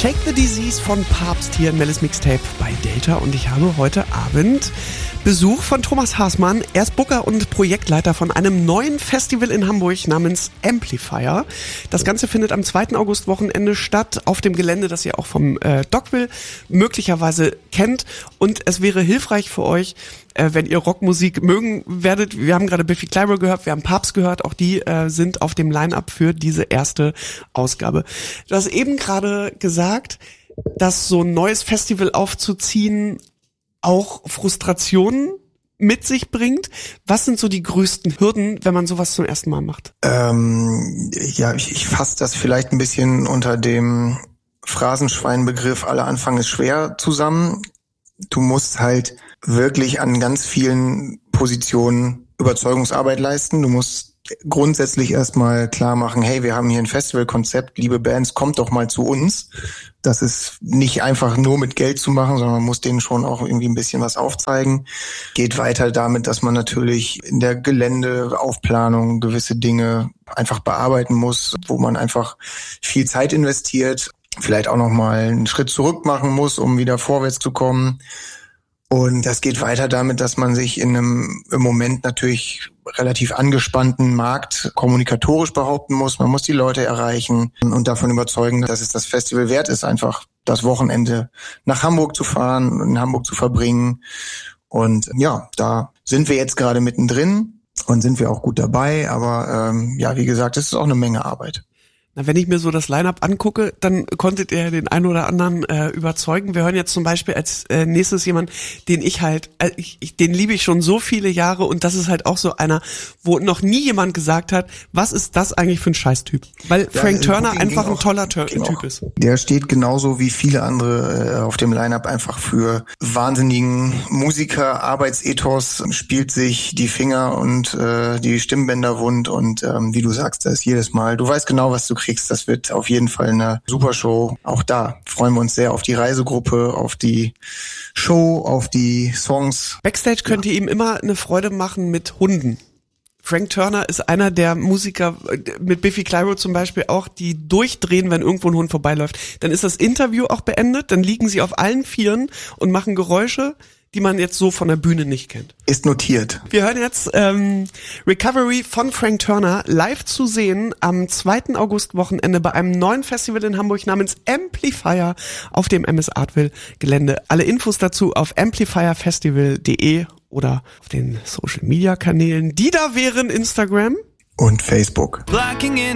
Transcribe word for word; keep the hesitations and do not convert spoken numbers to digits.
Shake the Disease von Papst hier in Melis Mixtape bei Delta und ich habe heute Abend Besuch von Thomas Haßmann. Er ist Booker und Projektleiter von einem neuen Festival in Hamburg namens Amplifier. Das Ganze findet am zweiten August Wochenende statt auf dem Gelände, das ihr auch vom äh, Dogville möglicherweise kennt. Und es wäre hilfreich für euch, äh, wenn ihr Rockmusik mögen werdet. Wir haben gerade Biffy Clyro gehört, wir haben Papst gehört. Auch die äh, sind auf dem Line-Up für diese erste Ausgabe. Du hast eben gerade gesagt, dass so ein neues Festival aufzuziehen auch Frustrationen mit sich bringt. Was sind so die größten Hürden, wenn man sowas zum ersten Mal macht? Ähm, ja, ich, ich fasse das vielleicht ein bisschen unter dem Phrasenschweinbegriff aller Anfang ist schwer zusammen. Du musst halt wirklich an ganz vielen Positionen Überzeugungsarbeit leisten. Du musst grundsätzlich erstmal klar machen, hey, wir haben hier ein Festivalkonzept, liebe Bands, kommt doch mal zu uns. Das ist nicht einfach nur mit Geld zu machen, sondern man muss denen schon auch irgendwie ein bisschen was aufzeigen. Geht weiter damit, dass man natürlich in der Geländeaufplanung gewisse Dinge einfach bearbeiten muss, wo man einfach viel Zeit investiert, vielleicht auch nochmal einen Schritt zurück machen muss, um wieder vorwärts zu kommen. Und das geht weiter damit, dass man sich in einem im Moment natürlich relativ angespannten Markt kommunikatorisch behaupten muss. Man muss die Leute erreichen und davon überzeugen, dass es das Festival wert ist, einfach das Wochenende nach Hamburg zu fahren, in Hamburg zu verbringen. Und ja, da sind wir jetzt gerade mittendrin und sind wir auch gut dabei. Aber ähm, ja, wie gesagt, es ist auch eine Menge Arbeit. Na, wenn ich mir so das Line-Up angucke, dann konntet ihr den einen oder anderen äh, überzeugen. Wir hören jetzt zum Beispiel als äh, nächstes jemand, den ich halt, äh, ich, ich, den liebe ich schon so viele Jahre und das ist halt auch so einer, wo noch nie jemand gesagt hat, was ist das eigentlich für ein Scheißtyp? Weil ja, Frank Turner einfach ein toller Tür- Typ auch. ist. Der steht genauso wie viele andere äh, auf dem Line-Up einfach für wahnsinnigen Musiker, Arbeitsethos, spielt sich die Finger und äh, die Stimmbänder wund und ähm, wie du sagst, das ist jedes Mal, du weißt genau, was du kriegst. Das wird auf jeden Fall eine super Show. Auch da freuen wir uns sehr auf die Reisegruppe, auf die Show, auf die Songs. Backstage könnt ihr ihm immer eine Freude machen mit Hunden. Frank Turner ist einer der Musiker, mit Biffy Clyro zum Beispiel auch, die durchdrehen, wenn irgendwo ein Hund vorbeiläuft. Dann ist das Interview auch beendet, dann liegen sie auf allen Vieren und machen Geräusche, die man jetzt so von der Bühne nicht kennt. Ist notiert. Wir hören jetzt ähm, Recovery von Frank Turner live zu sehen am zweiten August Wochenende bei einem neuen Festival in Hamburg namens Amplifier auf dem M S Artville Gelände. Alle Infos dazu auf amplifier festival punkt de oder auf den Social Media Kanälen, die da wären Instagram und Facebook.